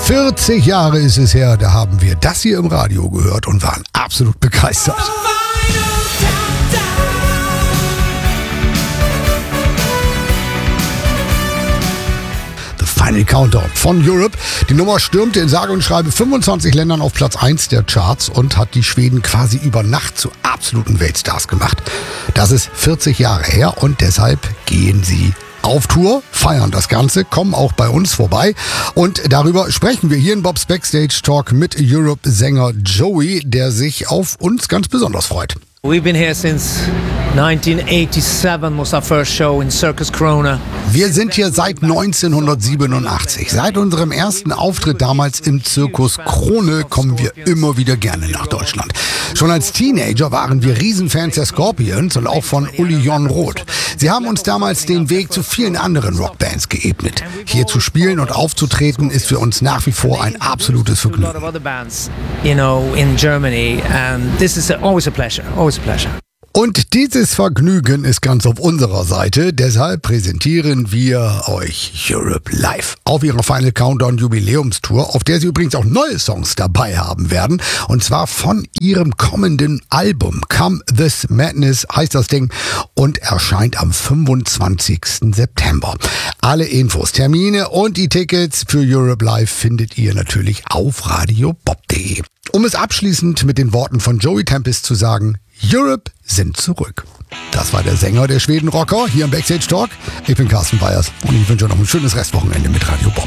40 Jahre ist es her, da haben wir das hier im Radio gehört und waren absolut begeistert. Final Countdown von Europe. Die Nummer stürmte in sage und schreibe 25 Ländern auf Platz 1 der Charts und hat die Schweden quasi über Nacht zu absoluten Weltstars gemacht. Das ist 40 Jahre her und deshalb gehen sie auf Tour, feiern das Ganze, kommen auch bei uns vorbei und darüber sprechen wir hier in Bobs Backstage Talk mit Europe-Sänger Joey, der sich auf uns ganz besonders freut. We've been here since 1987 was our first show in Circus Krone. Wir sind hier seit 1987. Seit unserem ersten Auftritt damals im Zirkus Krone kommen wir immer wieder gerne nach Deutschland. Schon als Teenager waren wir Riesenfans der Scorpions und auch von Uli Jon Roth. Sie haben uns damals den Weg zu vielen anderen Rockbands geebnet. Hier zu spielen und aufzutreten ist für uns nach wie vor ein absolutes Vergnügen. Und dieses Vergnügen ist ganz auf unserer Seite, deshalb präsentieren wir euch Europe live auf ihrer Final Countdown Jubiläumstour, auf der sie übrigens auch neue Songs dabei haben werden, und zwar von ihrem kommenden Album. Come This Madness heißt das Ding und erscheint am 25. September. Alle Infos, Termine und die Tickets für Europe Live findet ihr natürlich auf radiobob.de. Um es abschließend mit den Worten von Joey Tempest zu sagen: Europe sind zurück. Das war der Sänger der Schweden-Rocker hier im Backstage Talk. Ich bin Carsten Beyers und ich wünsche euch noch ein schönes Restwochenende mit Radio Bob.